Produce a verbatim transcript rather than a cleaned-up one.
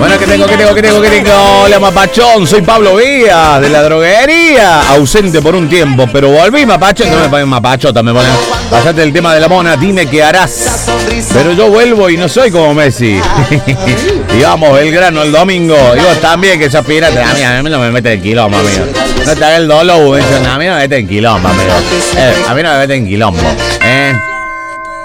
Bueno, ¿qué tengo, qué tengo, qué tengo, qué tengo? Hola, Mapachón, soy Pablo Vías, de la droguería. Ausente por un tiempo, pero volví, Mapachón. No me ponen Mapachota, me ponen. Pasate el tema de la mona, dime qué harás. Pero yo vuelvo y no soy como Messi. Digamos, Belgrano el domingo. Y vos también, que sos pirata. A mí, a mí no me mete en quilombo, amigo. No te hagas el dolor, a mí no me mete en quilombo, amigo. Eh, a mí no me mete en quilombo, ¿eh?